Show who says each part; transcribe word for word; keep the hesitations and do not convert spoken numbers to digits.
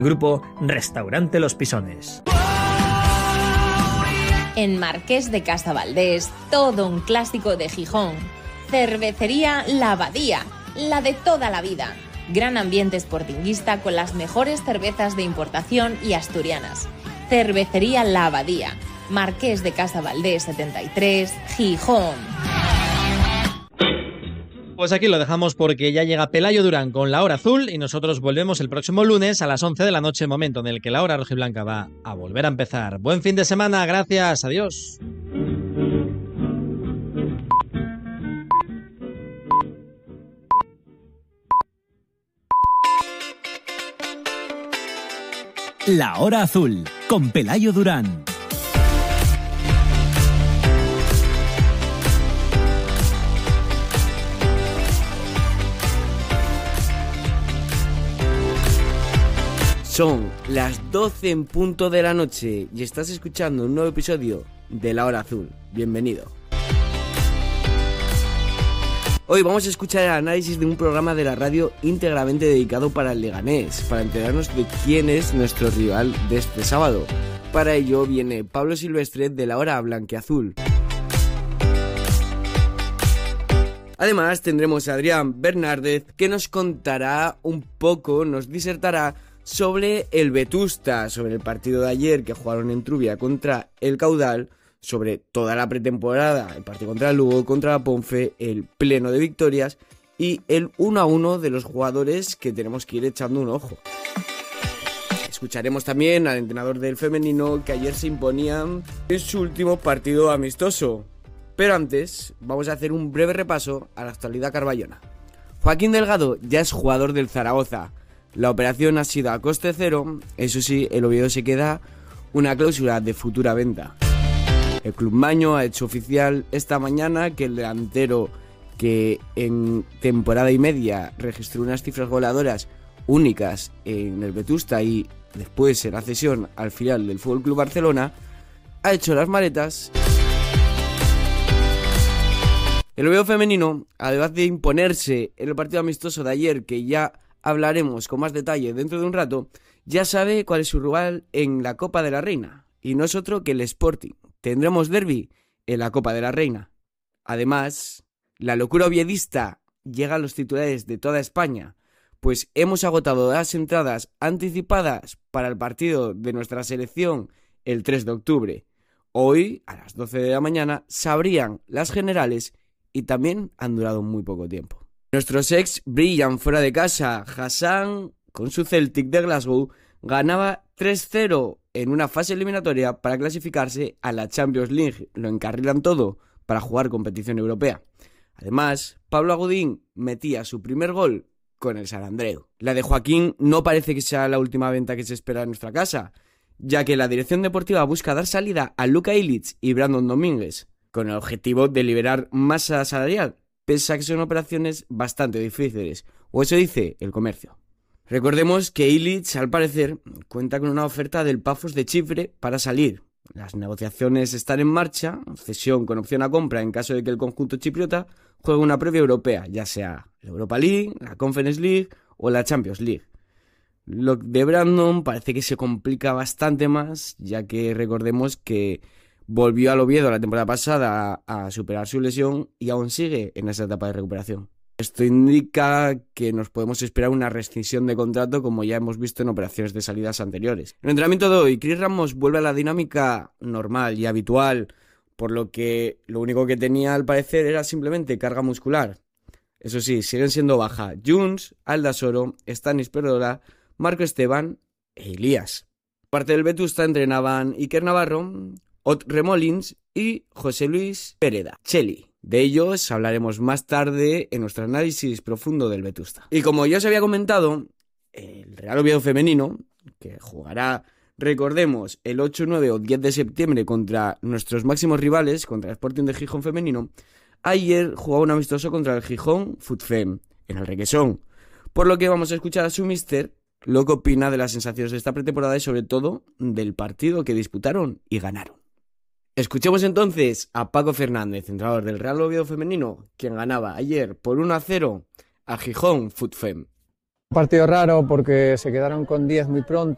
Speaker 1: Grupo Restaurante Los Pisones.
Speaker 2: En Marqués de Casa Valdés, todo un clásico de Gijón. Cervecería La Abadía, la de toda la vida. Gran ambiente sportinguista con las mejores cervezas de importación y asturianas. Cervecería La Abadía, Marqués de Casa Valdés setenta y tres, Gijón.
Speaker 1: Pues aquí lo dejamos porque ya llega Pelayo Durán con La Hora Azul y nosotros volvemos el próximo lunes a las once de la noche, momento en el que la hora rojiblanca va a volver a empezar. Buen fin de semana, gracias, adiós.
Speaker 3: La Hora Azul, con Pelayo Durán.
Speaker 4: Son las doce en punto de la noche y estás escuchando un nuevo episodio de La Hora Azul. Bienvenido. Hoy vamos a escuchar el análisis de un programa de la radio íntegramente dedicado para el Leganés, para enterarnos de quién es nuestro rival de este sábado. Para ello viene Pablo Silvestre de La Hora Blanquiazul. Además tendremos a Adrián Bernárdez, que nos contará un poco, nos disertará sobre el Vetusta, sobre el partido de ayer que jugaron en Trubia contra el Caudal, sobre toda la pretemporada, el partido contra el Lugo, contra la Ponfe, el pleno de victorias y el uno a uno de los jugadores que tenemos que ir echando un ojo. Escucharemos también al entrenador del femenino que ayer se imponía en su último partido amistoso. Pero antes vamos a hacer un breve repaso a la actualidad carballona. Joaquín Delgado ya es jugador del Zaragoza. La operación ha sido a coste cero, eso sí, el Oviedo se queda una cláusula de futura venta. El Club Maño ha hecho oficial esta mañana que el delantero que en temporada y media registró unas cifras goleadoras únicas en el Vetusta y después en la cesión al filial del F C Barcelona, ha hecho las maletas. El Oviedo femenino, además de imponerse en el partido amistoso de ayer, que ya hablaremos con más detalle dentro de un rato, ya sabe cuál es su rival en la Copa de la Reina, y no es otro que el Sporting. Tendremos derbi en la Copa de la Reina. Además, la locura oviedista llega a los titulares de toda España, pues hemos agotado las entradas anticipadas para el partido de nuestra selección el tres de octubre. Hoy, a las doce de la mañana, sabrían las generales y también han durado muy poco tiempo. Nuestros ex brillan fuera de casa. Hassan, con su Celtic de Glasgow, ganaba tres cero en una fase eliminatoria para clasificarse a la Champions League. Lo encarrilan todo para jugar competición europea. Además, Pablo Agudín metía su primer gol con el San Andreu. La de Joaquín no parece que sea la última venta que se espera en nuestra casa, ya que la dirección deportiva busca dar salida a Luka Ilić y Brandon Domínguez, con el objetivo de liberar masa salarial, pese a que son operaciones bastante difíciles, o eso dice el comercio. Recordemos que Ilić, al parecer, cuenta con una oferta del Pafos de Chipre para salir. Las negociaciones están en marcha, cesión con opción a compra en caso de que el conjunto chipriota juegue una previa europea, ya sea la Europa League, la Conference League o la Champions League. Lo de Brandon parece que se complica bastante más, ya que recordemos que volvió al Oviedo la temporada pasada a, a superar su lesión y aún sigue en esa etapa de recuperación. Esto indica que nos podemos esperar una rescisión de contrato, como ya hemos visto en operaciones de salidas anteriores. En el entrenamiento de hoy, Chris Ramos vuelve a la dinámica normal y habitual, por lo que lo único que tenía al parecer era simplemente carga muscular. Eso sí, siguen siendo baja Junts, Aldasoro, Stanis Perdola, Marco Esteban e Elías. Parte del Vetusta entrenaban Iker Navarro, Ot Remolins y José Luis Pereda, Cheli. De ellos hablaremos más tarde en nuestro análisis profundo del Vetusta. Y como ya os había comentado, el Real Oviedo femenino, que jugará, recordemos, el ocho, nueve o diez de septiembre contra nuestros máximos rivales, contra el Sporting de Gijón femenino, ayer jugaba un amistoso contra el Gijón Futfem, en el Requesón. Por lo que vamos a escuchar a su mister lo que opina de las sensaciones de esta pretemporada y sobre todo del partido que disputaron y ganaron. Escuchemos entonces a Paco Fernández, entrenador del Real Oviedo femenino, quien ganaba ayer por uno a cero a Gijón Futfem.
Speaker 5: Un partido raro porque se quedaron con diez muy pronto.